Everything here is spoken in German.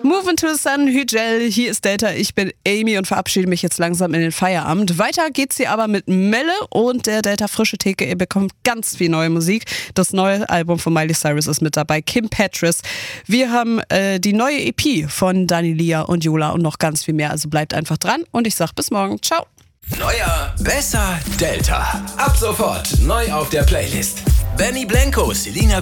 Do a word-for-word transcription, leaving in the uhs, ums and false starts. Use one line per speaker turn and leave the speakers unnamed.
Moving to the Sun, Hügel, hier ist Delta, ich bin Amy und verabschiede mich jetzt langsam in den Feierabend. Weiter geht's hier aber mit Melle und der Delta Frische Theke. Ihr bekommt ganz viel neue Musik. Das neue Album von Miley Cyrus ist mit dabei, Kim Petras. Wir haben äh, die neue E P von Dani, Lia und Yola und noch ganz viel mehr. Also bleibt einfach dran und ich sag bis morgen. Ciao.
Neuer, besser, Delta. Ab sofort neu auf der Playlist. Benny Blanco, Selena